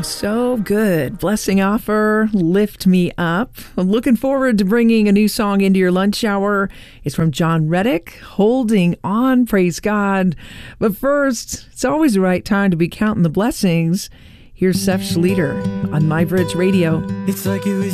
So good. Blessing Offer, Lift Me Up. I'm looking forward to bringing a new song into your lunch hour. It's from John Reddick, Holding On, praise God. But first, it's always the right time to be counting the blessings. Here's Seth Schleter on My Bridge Radio. It's like it was